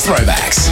Throwbacks.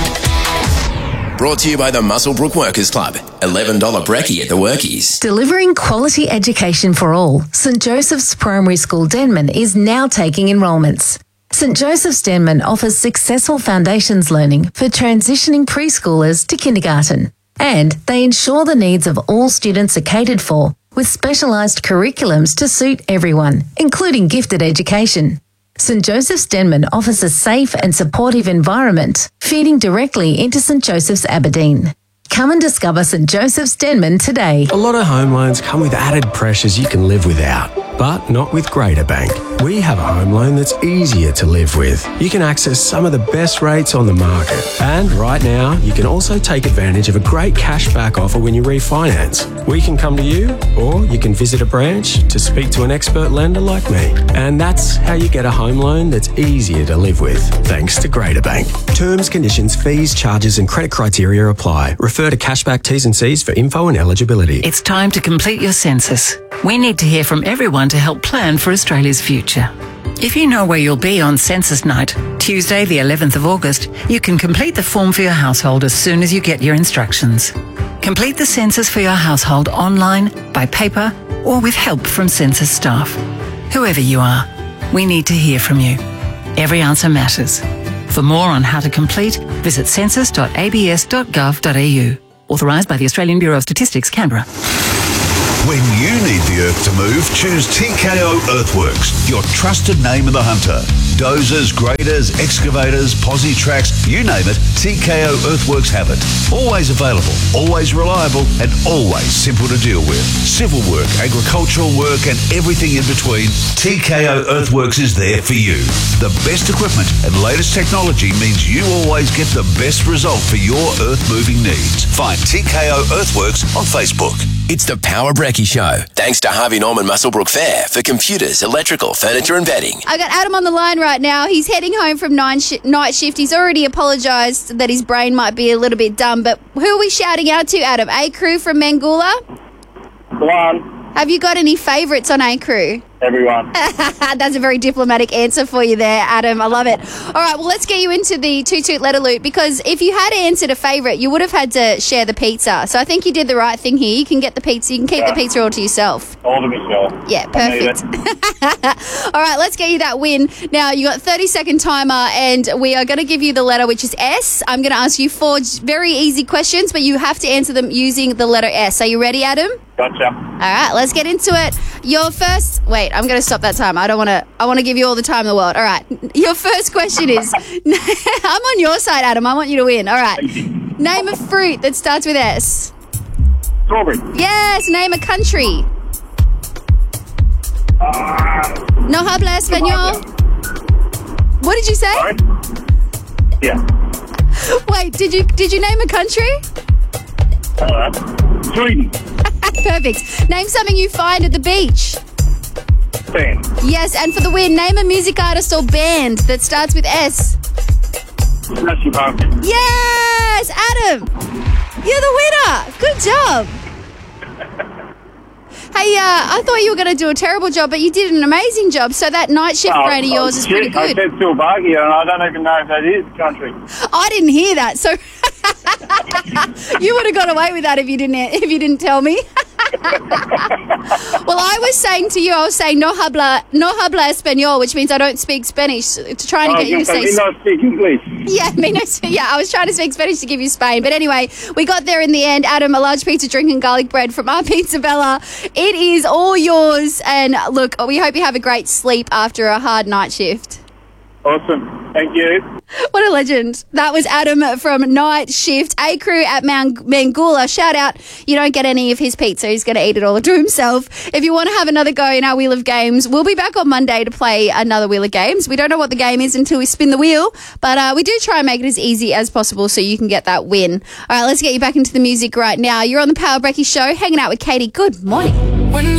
Brought to you by the Muswellbrook Workers Club. $11 brekkie at the Workies. Delivering quality education for all, St Joseph's Primary School Denman is now taking enrolments. St Joseph's Denman offers successful foundations learning for transitioning preschoolers to kindergarten. And they ensure the needs of all students are catered for with specialised curriculums to suit everyone, including gifted education. St Joseph's Denman offers a safe and supportive environment, feeding directly into St Joseph's Aberdeen. Come and discover St Joseph's Denman today. A lot of home loans come with added pressures you can live without, but not with Greater Bank. We have a home loan that's easier to live with. You can access some of the best rates on the market. And right now, you can also take advantage of a great cashback offer when you refinance. We can come to you, or you can visit a branch to speak to an expert lender like me. And that's how you get a home loan that's easier to live with, thanks to Greater Bank. Terms, conditions, fees, charges and credit criteria apply. Refer to cashback T's and C's for info and eligibility. It's time to complete your census. We need to hear from everyone to help plan for Australia's future. If you know where you'll be on Census Night, Tuesday the 11th of August, you can complete the form for your household as soon as you get your instructions. Complete the census for your household online, by paper, or with help from census staff. Whoever you are, we need to hear from you. Every answer matters. For more on how to complete, visit census.abs.gov.au. Authorised by the Australian Bureau of Statistics, Canberra. When you need the earth to move, choose TKO Earthworks, your trusted name in the hunter. Dozers, graders, excavators, posi tracks, you name it, TKO Earthworks have it. Always available, always reliable, and always simple to deal with. Civil work, agricultural work, and everything in between, TKO Earthworks is there for you. The best equipment and latest technology means you always get the best result for your earth-moving needs. Find TKO Earthworks on Facebook. It's the Power Brekkie Show. Thanks to Harvey Norman Muswellbrook Fair for computers, electrical, furniture and bedding. I got Adam on the line right now. He's heading home from night shift. He's already apologised that his brain might be a little bit dumb. But who are we shouting out to, Adam? A-Crew from Mangoola? Go on. Have you got any favourites on A-Crew? Everyone. That's a very diplomatic answer for you there, Adam. I love it. All right, well, let's get you into the Toot Letter Loot, because if you had answered a favourite, you would have had to share the pizza. So I think you did the right thing here. You can get the pizza. You can keep the pizza all to yourself. All to myself. Yeah, perfect. All right, let's get you that win. Now, you got 30-second timer, and we are going to give you the letter, which is S. I'm going to ask you 4 very easy questions, but you have to answer them using the letter S. Are you ready, Adam? Gotcha. All right, let's get into it. Your first... Wait, I'm going to stop that time. I want to give you all the time in the world. All right. Your first question is... I'm on your side, Adam. I want you to win. All right. Name a fruit that starts with S. Strawberry. Yes. Name a country. No habla español. What did you say? Sorry? Yeah. Wait, did you name a country? Sweden. Perfect. Name something you find at the beach. Spain. Yes, and for the win, name a music artist or band that starts with S. Smashing Pumpkins. Yes, Adam, you're the winner. Good job. Hey, I thought you were going to do a terrible job, but you did an amazing job. So that night shift brain of yours is pretty good. I said Slovakia, and I don't even know if that is country. I didn't hear that, so you would have got away with that if you didn't tell me. Well, I was saying no habla español, which means I don't speak Spanish, to try to get you to say... me not speak English. Yeah, I was trying to speak Spanish to give you Spain. But anyway, we got there in the end. Adam, a large pizza, drinking garlic bread from our Pizza Bella. It is all yours. And look, we hope you have a great sleep after a hard night shift. Awesome. Thank you. What a legend. That was Adam from Night Shift. A-Crew at Mangoola. Shout out. You don't get any of his pizza. He's going to eat it all to himself. If you want to have another go in our Wheel of Games, we'll be back on Monday to play another Wheel of Games. We don't know what the game is until we spin the wheel, but we do try and make it as easy as possible so you can get that win. All right, let's get you back into the music right now. You're on the Power Brekkie Show, hanging out with Katie. Good morning.